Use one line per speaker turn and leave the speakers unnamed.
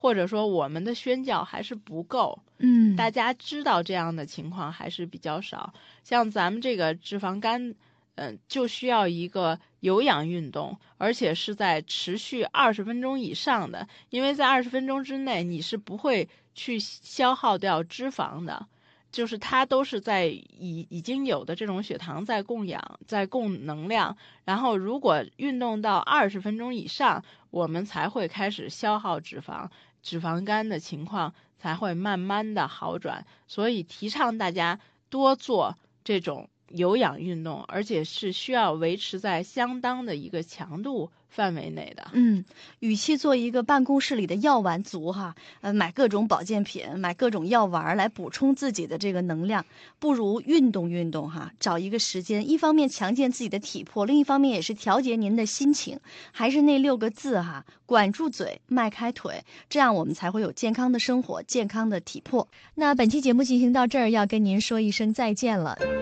或者说我们的宣教还是不够，大家知道这样的情况还是比较少。像咱们这个脂肪肝，就需要一个有氧运动，而且是在持续20分钟以上的，因为在20分钟之内你是不会去消耗掉脂肪的。就是它都是在已经有的这种血糖在供氧，在供能量，然后如果运动到20分钟以上，我们才会开始消耗脂肪，脂肪肝的情况才会慢慢的好转。所以提倡大家多做这种有氧运动，而且是需要维持在相当的一个强度范围内的。
与其做一个办公室里的药丸族哈，买各种保健品，买各种药丸来补充自己的这个能量，不如运动运动哈，找一个时间，一方面强健自己的体魄，另一方面也是调节您的心情。还是那6个字哈，管住嘴，迈开腿，这样我们才会有健康的生活，健康的体魄。那本期节目进行到这儿，要跟您说一声再见了。